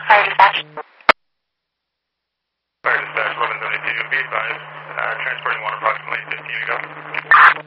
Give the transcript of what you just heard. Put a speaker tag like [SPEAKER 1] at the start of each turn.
[SPEAKER 1] Fire dispatch.
[SPEAKER 2] Fire dispatch 1172, be advised, transporting one approximately 15 ago.